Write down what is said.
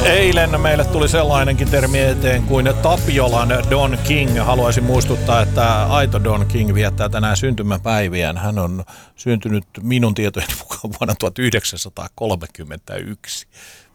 Eilen meille tuli sellainenkin termi eteen kuin Tapiolan Don King. Haluaisin muistuttaa, että aito Don King viettää tänään syntymäpäiviään. Hän on syntynyt minun tietojeni mukaan vuonna 1931.